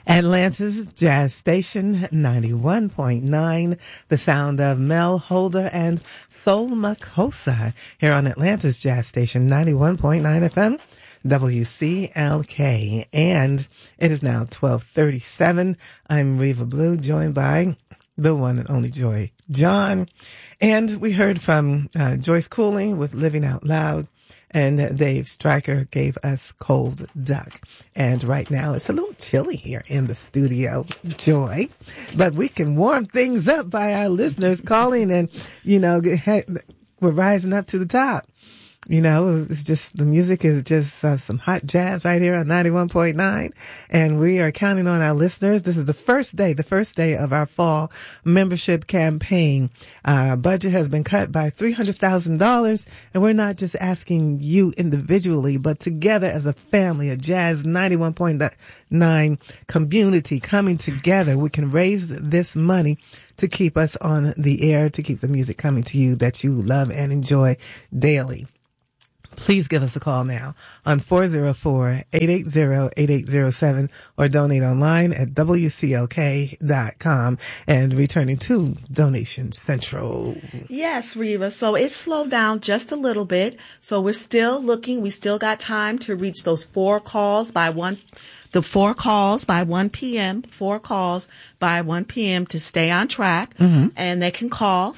Atlanta's Jazz Station 91.9, the sound of Mel Holder and Sol Makossa here on Atlanta's Jazz Station 91.9 FM, WCLK. And it is now 12:37. I'm Reva Blue, joined by the one and only Joy John. And we heard from Joyce Cooling with Living Out Loud. And Dave Stryker gave us Cold Duck. And right now it's a little chilly here in the studio, Joy. But we can warm things up by our listeners calling and, we're rising up to the top. It's just, the music is just some hot jazz right here on 91.9. And we are counting on our listeners. This is the first day of our fall membership campaign. Our budget has been cut by $300,000. And we're not just asking you individually, but together as a family, a Jazz 91.9 community coming together. We can raise this money to keep us on the air, to keep the music coming to you that you love and enjoy daily. Please give us a call now on 404-880-8807 or donate online at WCLK.com. And returning to Donation Central. Yes, Reva. So it slowed down just a little bit. So we're still looking. We still got time to reach those four calls by 1 p.m., 4 calls by 1 p.m. to stay on track. Mm-hmm. And they can call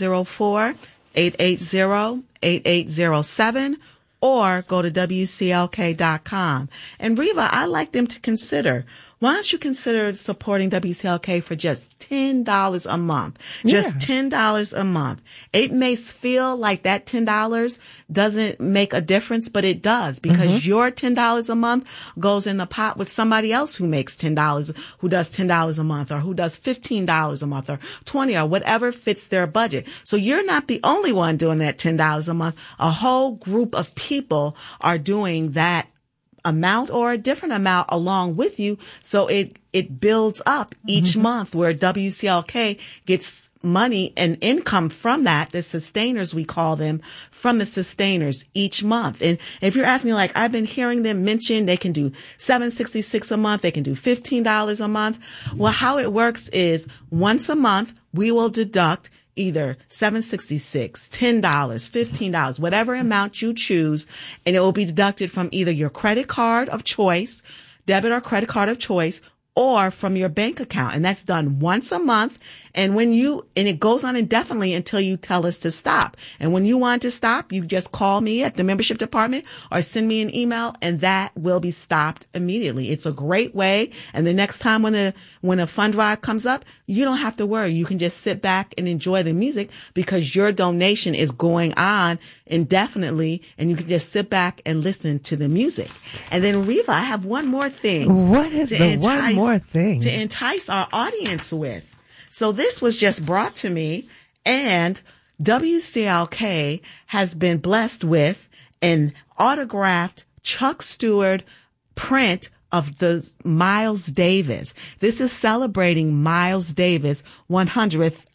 404-880-8807 or go to WCLK.com. And Reva, I'd like them to consider, why don't you consider supporting WCLK for just $10 a month? Just $10 a month. It may feel like that $10 doesn't make a difference, but it does, because your $10 a month goes in the pot with somebody else who makes $10, who does $10 a month, or who does $15 a month, or $20, or whatever fits their budget. So you're not the only one doing that $10 a month. A whole group of people are doing that amount or a different amount along with you. So it builds up each month, where WCLK gets money and income from that, the sustainers, we call them, from the sustainers each month. And if you're asking, like, I've been hearing them mention they can do $7.66 a month, they can do $15 a month. Well, how it works is once a month, we will deduct either $7.66, $10, $15, whatever amount you choose, and it will be deducted from either your credit card of choice, debit or credit card of choice, or from your bank account. And that's done once a month. And it goes on indefinitely until you tell us to stop. And when you want to stop, you just call me at the membership department or send me an email, and that will be stopped immediately. It's a great way. And the next time when a fund drive comes up, you don't have to worry. You can just sit back and enjoy the music, because your donation is going on indefinitely, and you can just sit back and listen to the music. And then, Reva, I have one more thing. What is the one more thing? To entice our audience with. So this was just brought to me, and WCLK has been blessed with an autographed Chuck Stewart print of the Miles Davis. This is celebrating Miles Davis' 100th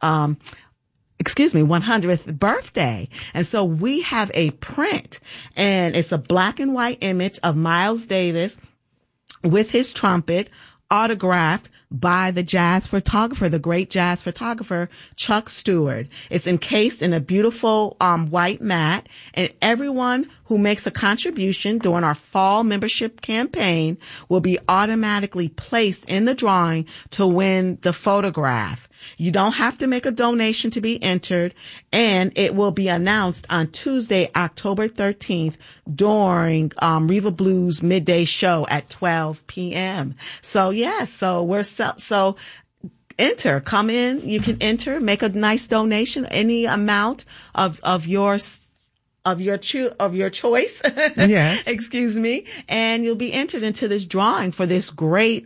birthday. And so we have a print, and it's a black and white image of Miles Davis with his trumpet, autographed by the great jazz photographer, Chuck Stewart. It's encased in a beautiful white mat, and everyone who makes a contribution during our fall membership campaign will be automatically placed in the drawing to win the photograph. You don't have to make a donation to be entered, and it will be announced on Tuesday, October 13th during Reva Blue's midday show at 12 p.m. So so enter, come in, you can enter, make a nice donation, any amount of your choice. Yes. Excuse me. And you'll be entered into this drawing for this great,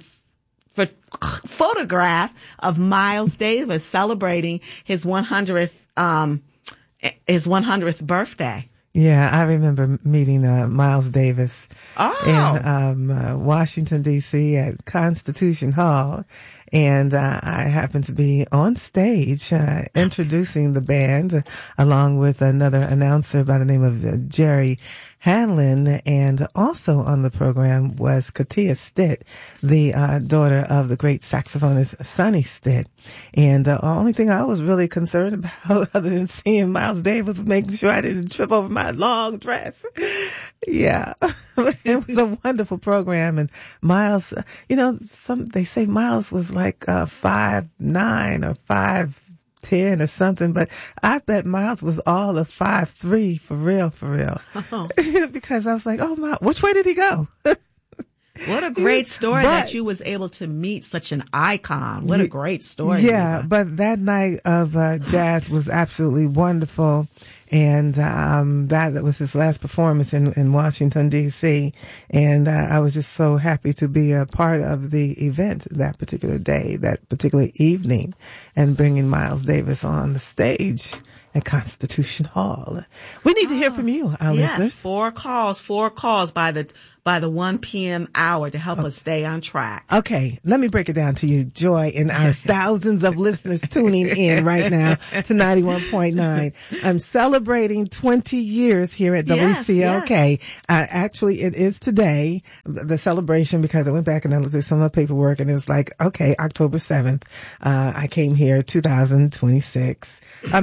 photograph of Miles Davis celebrating his 100th birthday. Yeah, I remember meeting Miles Davis in Washington, D.C. at Constitution Hall. And I happened to be on stage introducing the band along with another announcer by the name of Jerry Hanlon. And also on the program was Katia Stitt, the daughter of the great saxophonist Sonny Stitt. And the only thing I was really concerned about, other than seeing Miles Davis, was making sure I didn't trip over my long dress. Yeah. It was a wonderful program. And Miles, they say Miles was like 5'9" or 5'10" or something, but I bet Miles was all of 5'3" for real. Oh. Because I was like, oh my, which way did he go? What a great story that you was able to meet such an icon. What a great story. Yeah, but that night of jazz was absolutely wonderful. And that was his last performance in Washington, D.C. And I was just so happy to be a part of the event that particular day, that particular evening, and bringing Miles Davis on the stage at Constitution Hall. We need to hear from you, our listeners. 4 calls by the 1 p.m. hour to help us stay on track. Okay, let me break it down to you, Joy, and our thousands of listeners tuning in right now to 91.9. I'm celebrating 20 years here at WCLK. Yes. Actually, it is today, the celebration, because I went back and I looked at some of the paperwork and it was like, okay, October 7th, I came here 2006,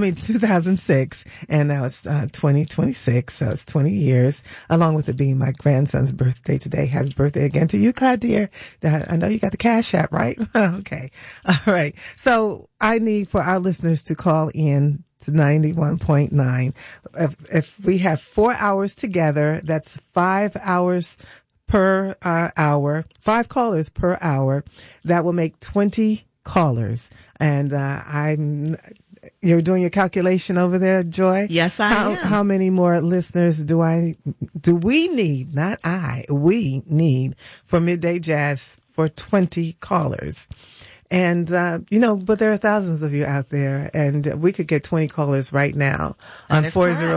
and now it's 2026, so it's 20 years, along with it being my grandson's birthday today. Happy birthday again to you, Kadir. I know you got the Cash App, right? Okay. All right. So I need for our listeners to call in to 91.9. If we have 4 hours together, that's 5 hours per hour, 5 callers per hour. That will make 20 callers. And you're doing your calculation over there, Joy? Yes, I am. How many more listeners we need for Midday Jazz for 20 callers? And, but there are thousands of you out there, and we could get 20 callers right now on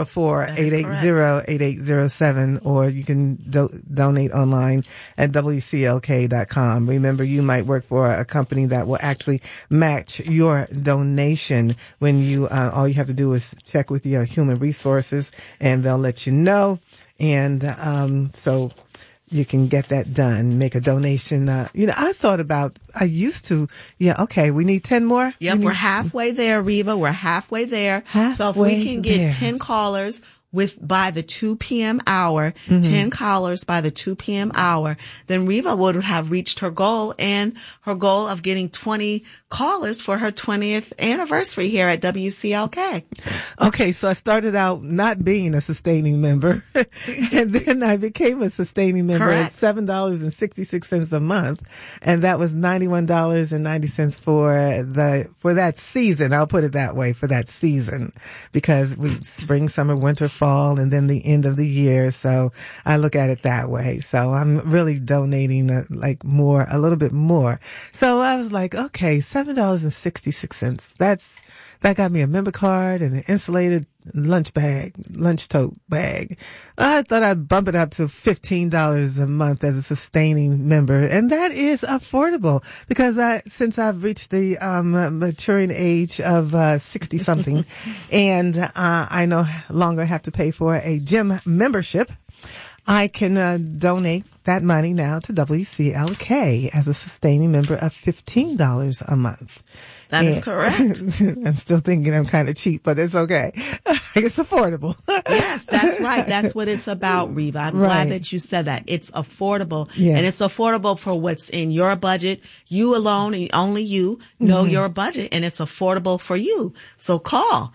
404-880-8807, or you can donate online at WCLK.com. Remember, you might work for a company that will actually match your donation when all you have to do is check with your human resources and they'll let you know. And, so you can get that done, make a donation. I used to, we need 10 more. Yep, we're halfway there, Reva. We're halfway there. So if we can get 10 callers by the 2 p.m. hour, 10 callers by the 2 p.m. hour, then Reva would have reached her goal, and her goal of getting 20 callers for her 20th anniversary here at WCLK. Okay, so I started out not being a sustaining member, and then I became a sustaining member. Correct. At $7.66 a month, and that was $91.90 for that season. I'll put it that way, for that season, because spring, summer, winter, fall, and then the end of the year. So I look at it that way. So I'm really donating a little bit more. So I was like, okay, $7.66. That got me a member card and an insulated lunch tote bag. I thought I'd bump it up to $15 a month as a sustaining member. And that is affordable because since I've reached the, maturing age of, 60 something and, I no longer have to pay for a gym membership, I can, donate that money now to WCLK as a sustaining member of $15 a month. That is correct. I'm still thinking I'm kind of cheap, but it's okay. It's affordable. Yes, that's right. That's what it's about, Reva. I'm glad that you said that. It's affordable. Yes. And it's affordable for what's in your budget. You alone, and only you know your budget, and it's affordable for you. So call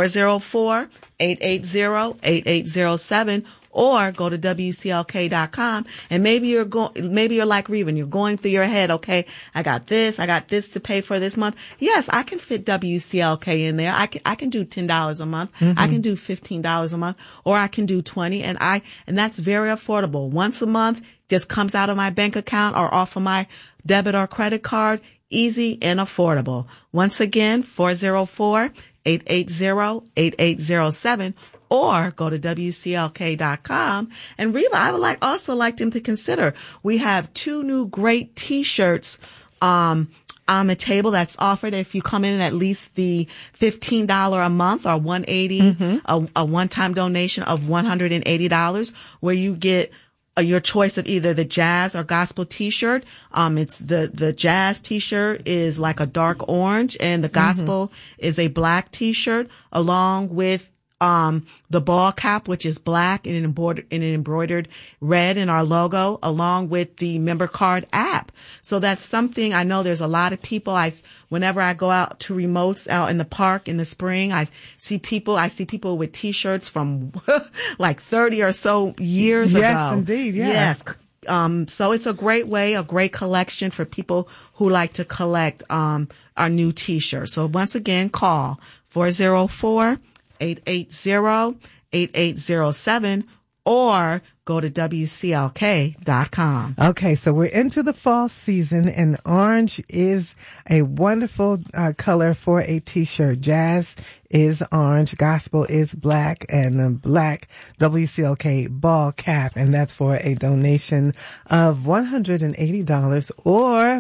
404-880-8807. Or go to WCLK.com, and maybe you're like Reva, and you're going through your head, okay, I got this to pay for this month. Yes, I can fit WCLK in there. I can do $10 a month. I can do $15 a month, or I can do 20, and that's very affordable. Once a month, just comes out of my bank account or off of my debit or credit card. Easy and affordable. Once again, 404-880-8807, or go to WCLK.com. And Reva, I would also like them to consider, we have 2 new great t-shirts, on the table that's offered if you come in at least the $15 a month or $180, a one-time donation of $180, where you get your choice of either the jazz or gospel t-shirt. It's the jazz t-shirt is like a dark orange, and the gospel is a black t-shirt, along with the ball cap, which is black and embroidered red in our logo, along with the member card app. So that's something I know there's a lot of people. Whenever I go out to remotes out in the park in the spring, I see people with t-shirts from like 30 or so years ago. Yes, indeed. Yeah. Yes. So it's a great way, a great collection for people who like to collect, our new t-shirts. So once again, call 404-880-8807 or go to WCLK.com. Okay, so we're into the fall season, and orange is a wonderful color for a t-shirt. Jazz is orange, gospel is black, and the black WCLK ball cap, and that's for a donation of $180 or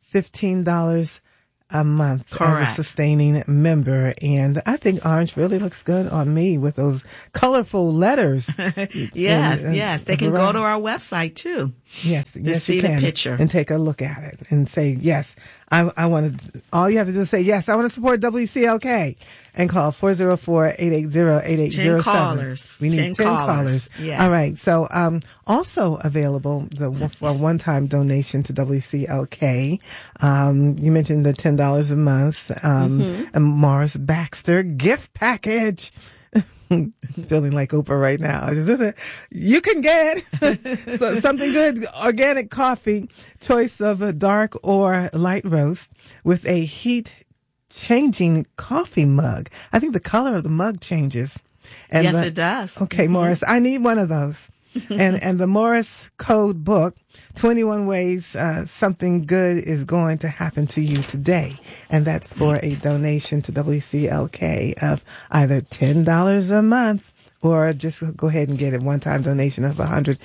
$15 a month. Correct. As a sustaining member. And I think orange really looks good on me with those colorful letters. Yes. They can go to our website too. Yes, to see you can. the picture And take a look at it and say, yes, I want to, all you have to do is say, yes, I want to support WCLK, and call 404-880-8807. 10 callers. We need 10 callers. Yes. All right. So, also available for one-time donation to WCLK. You mentioned the $10 a month, a Morris Baxter gift package. Feeling like Oprah right now. You can get something good, organic coffee, choice of a dark or light roast with a heat-changing coffee mug. I think the color of the mug changes. And yes, it does. Okay, Morris, I need one of those. and the Morris Code book, 21 ways something good is going to happen to you today. And that's for a donation to WCLK of either $10 a month or just go ahead and get a one-time donation of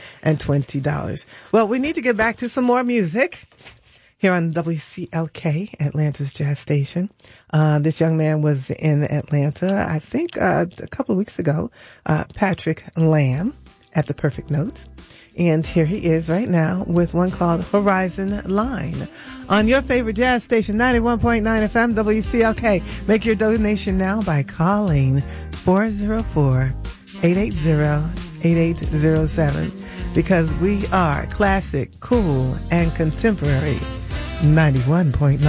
$120. Well, we need to get back to some more music here on WCLK, Atlanta's Jazz Station. This young man was in Atlanta, I think, a couple of weeks ago, Patrick Lamb at the Perfect Note. And here he is right now with one called Horizon Line on your favorite jazz station, 91.9 FM WCLK. Make your donation now by calling 404-880-8807 because we are classic, cool, and contemporary 91.9.